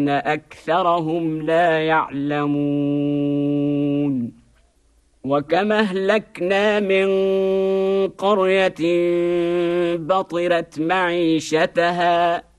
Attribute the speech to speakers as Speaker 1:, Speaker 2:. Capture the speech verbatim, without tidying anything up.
Speaker 1: أكثرهم لا يعلمون وكم أهلكنا من قرية بطرت معيشتها